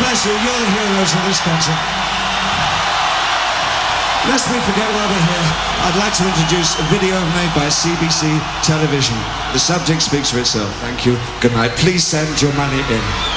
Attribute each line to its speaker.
Speaker 1: bless you, you're the heroes of this concert. Lest we forget while we're here, I'd like to introduce a video made by CBC Television. The subject speaks for itself. Thank you. Good night. Please send your money in.